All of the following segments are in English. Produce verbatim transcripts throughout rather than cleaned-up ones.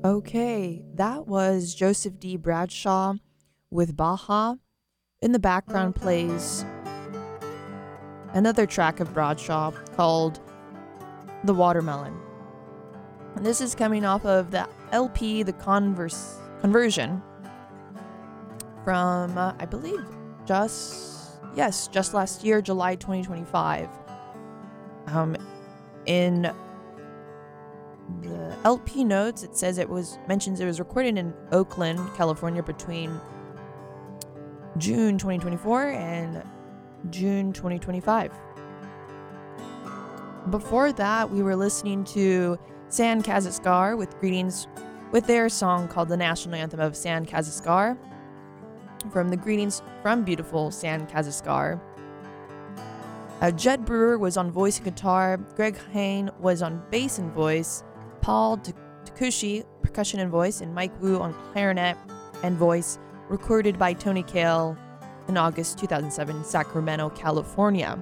Okay, that was Joseph D. Bradshaw with Baja. In the background plays another track of Bradshaw called The Watermelon. And this is coming off of the L P, The Converse, Conversion, from, uh, I believe, just, yes, just last year, July twenty twenty-five. Um, in the L P notes, it says it was, mentions it was recorded in Oakland, California between June twenty twenty-four and June twenty twenty-five. Before that, we were listening to San Kazaskar with Greetings, with their song called The National Anthem of San Kazaskar, from the Greetings from Beautiful San Kazaskar. Uh, Jed Brewer was on voice and guitar, Greg Hain was on bass and voice, Paul Takushi, percussion and voice, and Mike Wu on clarinet and voice, recorded by Tony Kail in August two thousand seven, Sacramento, California.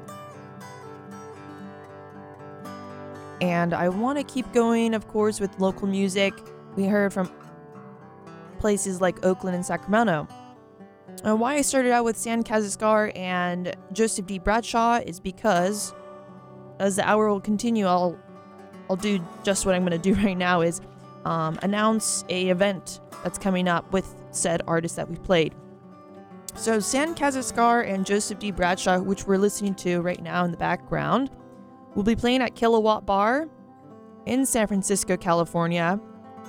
And I want to keep going, of course, with local music. We heard from places like Oakland and Sacramento. And why I started out with San Kazaskar and Joseph D. Bradshaw is because, as the hour will continue, I'll I'll do just what I'm going to do right now, is um, announce a event that's coming up with said artists that we played. So San Kazaskar and Joseph D. Bradshaw, which we're listening to right now in the background, will be playing at Kilowatt Bar in San Francisco, California,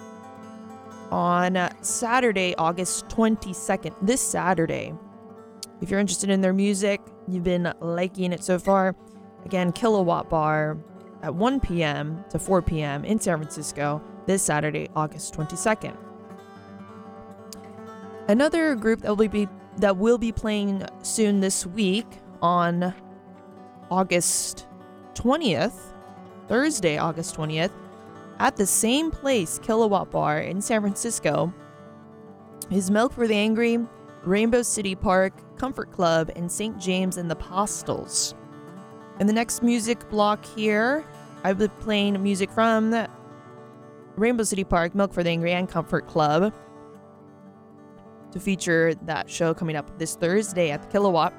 on Saturday, August twenty-second, this Saturday. If you're interested in their music, you've been liking it so far, again, Kilowatt Bar at one p.m. to four p.m. in San Francisco this Saturday, August twenty-second. Another group that will be that will be playing soon this week on August twentieth, Thursday, August twentieth, at the same place, Kilowatt Bar in San Francisco, is Milk for the Angry, Rainbow City Park, Comfort Club, and Saint James and the Apostles. In the next music block here, I'll be playing music from Rainbow City Park, Milk for the Angry, and Comfort Club to feature that show coming up this Thursday at the Kilowatt.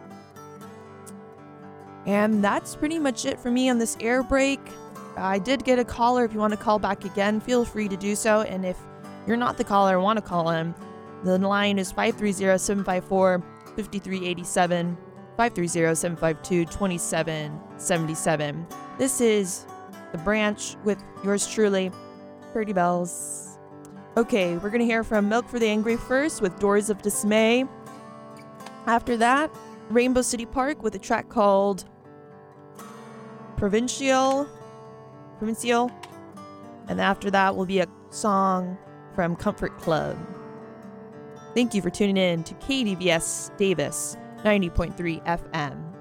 And that's pretty much it for me on this air break. I did get a caller. If you want to call back again, feel free to do so. And if you're not the caller and want to call him, the line is five three zero, seven five four, five three eight seven, five three zero, seven five two, two seven seven seven. This is The Branch with yours truly, Pretty Bells. Okay, we're going to hear from Milk for the Angry first with Doors of Dismay. After that, Rainbow City Park with a track called Provincial. Provincial. And after that will be a song from Comfort Club. Thank you for tuning in to K D V S Davis ninety point three F M.